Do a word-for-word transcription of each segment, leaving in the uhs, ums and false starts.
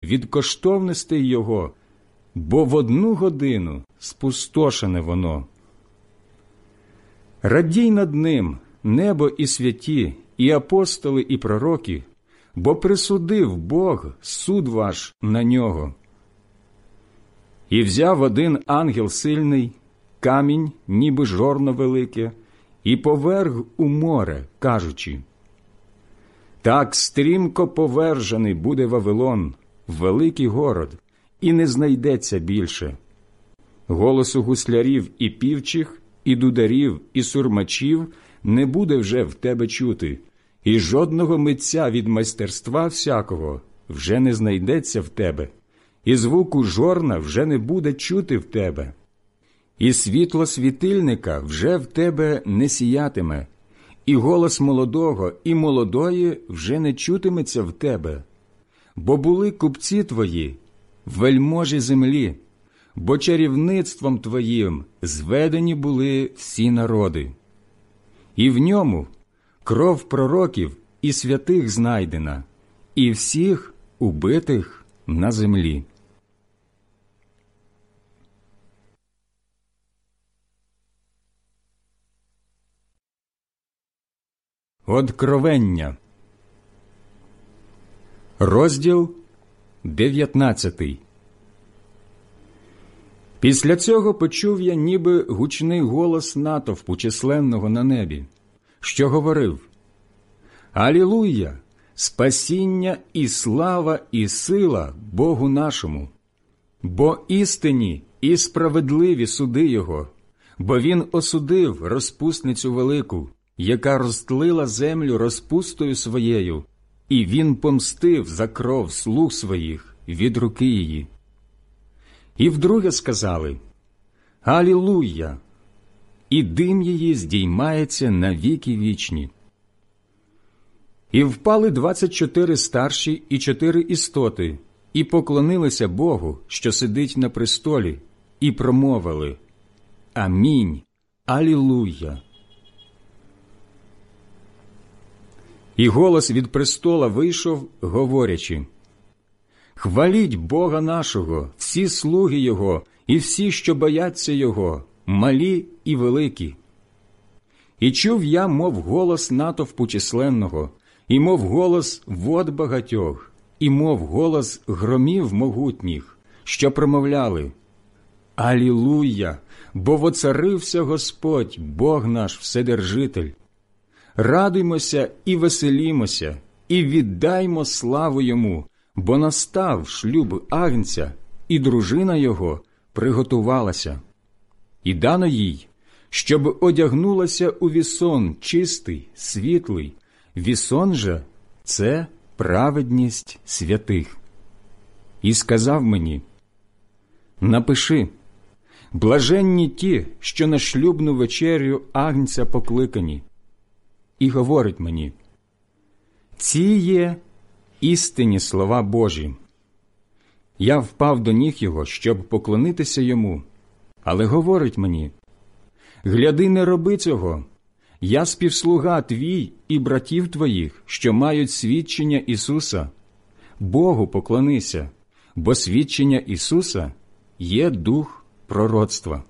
від коштовностей його, бо в одну годину спустошене воно. Радій над ним, небо і святі, і апостоли, і пророки, бо присудив Бог суд ваш на нього. І взяв один ангел сильний, камінь, ніби жорно велике, і поверг у море, кажучи: «Так стрімко повержений буде Вавилон, великий город, і не знайдеться більше. Голосу гуслярів і півчих, і дударів, і сурмачів не буде вже в тебе чути, і жодного митця від майстерства всякого вже не знайдеться в тебе, і звуку жорна вже не буде чути в тебе, і світло світильника вже в тебе не сіятиме, і голос молодого і молодої вже не чутиметься в тебе. Бо були купці твої, вельможі землі, бо чарівництвом твоїм зведені були всі народи. І в ньому кров пророків і святих знайдена, і всіх убитих на землі». Откровення. Розділ дев'ятнадцятий. Після цього почув я ніби гучний голос натовпу численного на небі, що говорив: «Алілуя! Спасіння і слава і сила Богу нашому! Бо істинні і справедливі суди Його, бо Він осудив розпусницю велику, яка розтлила землю розпустою своєю, і Він помстив за кров слуг своїх від руки її». І вдруге сказали: «Алілуя! І дим її здіймається на віки вічні». І впали двадцять чотири старші і чотири істоти, і поклонилися Богу, що сидить на престолі, і промовили: «Амінь! Алілуя!» І голос від престола вийшов, говорячи: «Хваліть Бога нашого, всі слуги Його, і всі, що бояться Його, малі і великі». І чув я, мов голос натовпу численного, і мов голос вод багатьох, і мов голос громів могутніх, що промовляли: «Алілуя! Бо воцарився Господь, Бог наш Вседержитель. Радуймося і веселімося, і віддаймо славу Йому, бо настав шлюб Агнця, і дружина Його приготувалася. І дано їй, щоб одягнулася у вісон чистий, світлий, вісон же – це праведність святих. І сказав мені: напиши: блаженні ті, що на шлюбну вечерю Агнця покликані. І говорить мені: ці є істинні слова Божі. Я впав до ніг його, щоб поклонитися йому, але говорить мені: гляди, не роби цього. Я співслуга твій і братів твоїх, що мають свідчення Ісуса. Богу поклонися, бо свідчення Ісуса є дух пророцтва.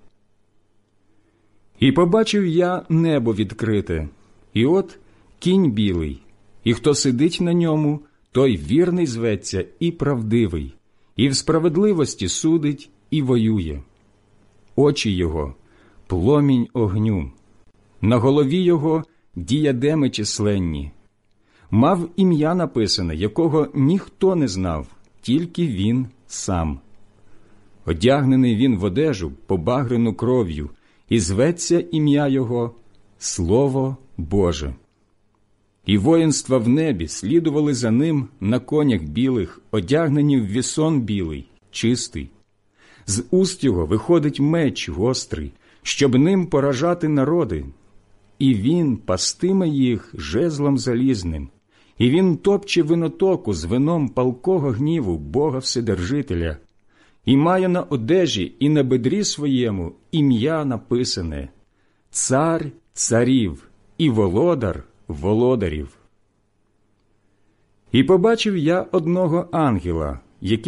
І побачив я небо відкрите, і от кінь білий, і хто сидить на ньому, той вірний зветься і правдивий, і в справедливості судить і воює. Очі його – пломінь огню, на голові його – діядеми численні. Мав ім'я написане, якого ніхто не знав, тільки він сам. Одягнений він в одежу, побагрену кров'ю, і зветься ім'я його Слово Боже. І воїнства в небі слідували за ним на конях білих, одягнені в вісон білий, чистий. З уст його виходить меч гострий, щоб ним поражати народи. І він пастиме їх жезлом залізним, і він топче винотоку з вином палкого гніву Бога Вседержителя, і має на одежі і на бедрі своєму ім'я написане: Цар царів і володар володарів. І побачив я одного ангела, який